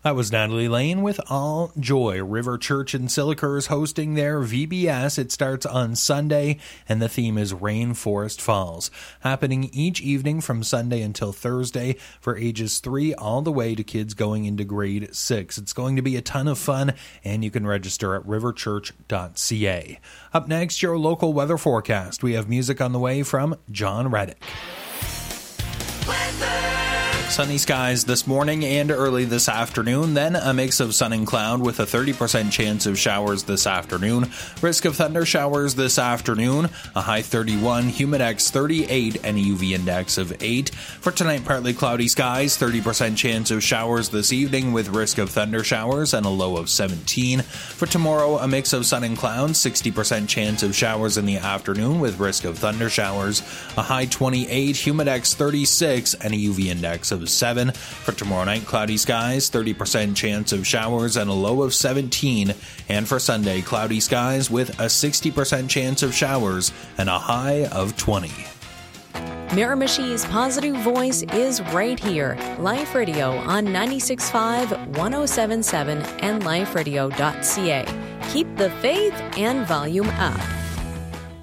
That was Natalie Lane with All Joy. River Church in Silica is hosting their VBS. It starts on Sunday, and the theme is Rainforest Falls, happening each evening from Sunday until Thursday for ages 3 all the way to kids going into grade 6. It's going to be a ton of fun, and you can register at riverchurch.ca. Up next, your local weather forecast. We have music on the way from John Reddick. Sunny skies this morning and early this afternoon, then a mix of sun and cloud with a 30% chance of showers this afternoon. Risk of thunder showers this afternoon, a high 31, humidex 38, and a UV index of 8. For tonight, partly cloudy skies, 30% chance of showers this evening with risk of thunder showers and a low of 17. For tomorrow, a mix of sun and clouds, 60% chance of showers in the afternoon with risk of thunder showers, a high 28, humidex 36, and a UV index of 7. For tomorrow night, cloudy skies, 30% chance of showers and a low of 17. And for Sunday, cloudy skies with a 60% chance of showers and a high of 20. Miramichi's positive voice is right here. Life Radio on 96.5, 107.7 and liferadio.ca. Keep the faith and volume up.